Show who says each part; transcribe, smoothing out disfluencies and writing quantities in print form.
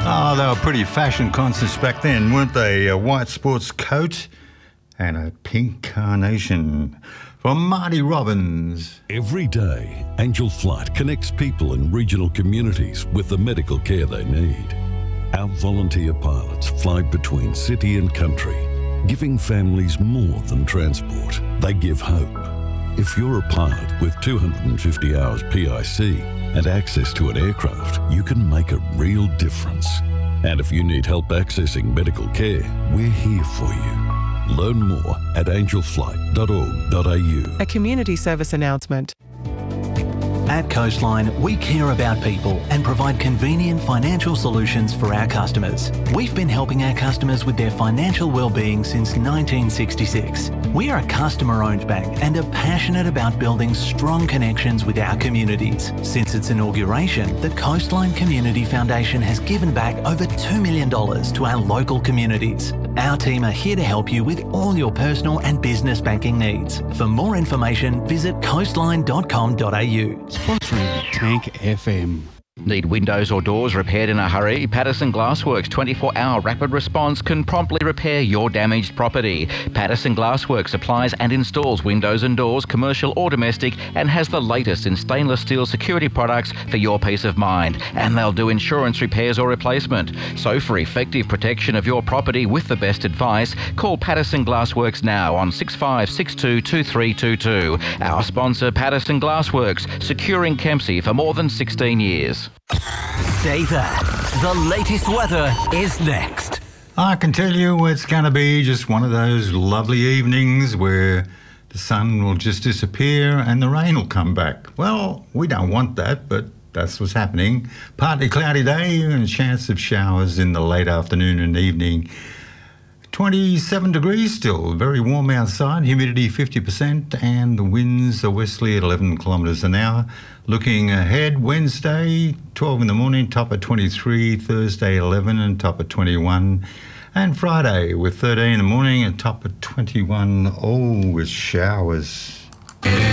Speaker 1: Oh, they were pretty fashion conscious back then, weren't they? A white sports coat and a pink carnation from Marty Robbins.
Speaker 2: Every day, Angel Flight connects people in regional communities with the medical care they need. Our volunteer pilots fly between city and country, giving families more than transport. They give hope. If you're a pilot with 250 hours PIC and access to an aircraft, you can make a real difference. And if you need help accessing medical care, we're here for you. Learn more at angelflight.org.au.
Speaker 3: A community service announcement.
Speaker 4: At Coastline, we care about people and provide convenient financial solutions for our customers. We've been helping our customers with their financial well-being since 1966. We are a customer-owned bank and are passionate about building strong connections with our communities. Since its inauguration, the Coastline Community Foundation has given back over $2 million to our local communities. Our team are here to help you with all your personal and business banking needs. For more information, visit coastline.com.au.
Speaker 5: Sponsoring Tank FM.
Speaker 6: Need windows or doors repaired in a hurry? Patterson Glassworks 24-hour rapid response can promptly repair your damaged property. Patterson Glassworks supplies and installs windows and doors, commercial or domestic, and has the latest in stainless steel security products for your peace of mind. And they'll do insurance repairs or replacement. So for effective protection of your property with the best advice, call Patterson Glassworks now on 6562 2322. Our sponsor, Patterson Glassworks, securing Kempsey for more than 16 years.
Speaker 4: Stay there. The latest weather is next.
Speaker 1: I can tell you it's going to be just one of those lovely evenings where the sun will just disappear and the rain will come back. Well, we don't want that, but that's what's happening. Partly cloudy day and a chance of showers in the late afternoon and evening. 27 degrees still, very warm outside, humidity 50%, and the winds are westerly at 11 kilometres an hour. Looking ahead, Wednesday, 12 in the morning, top at 23, Thursday 11 and top at 21, and Friday with 13 in the morning and top at 21, all with showers.